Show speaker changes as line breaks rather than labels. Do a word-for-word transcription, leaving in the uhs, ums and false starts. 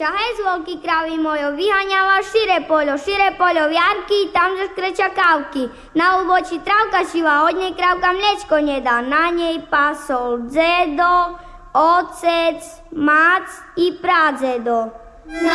kriča, hej, zvolky, kravy mojo, vyhaňava šire poľo, šire poľo, jarky, tam že skreča kávky. Na úbočí trávka šiva, od nej krávka mliečko nedá, na nej pasol dzedo, otec, mac i pradedo.